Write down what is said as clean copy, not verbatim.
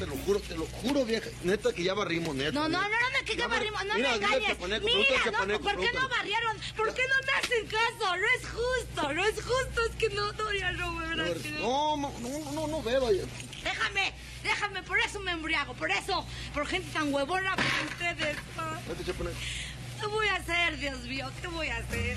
te lo juro, vieja. Neta que ya barrimos, neta. No, que ya barrimos, no me engañes. Mira, no, ¿por qué no barrieron? ¿Por qué no me hacen caso? No es justo, es que no, Dorian, no me verás. No beba. Déjame, por eso me embriago, por gente tan huevona como ustedes. ¿Qué voy a hacer, Dios mío? ¿Qué voy a hacer?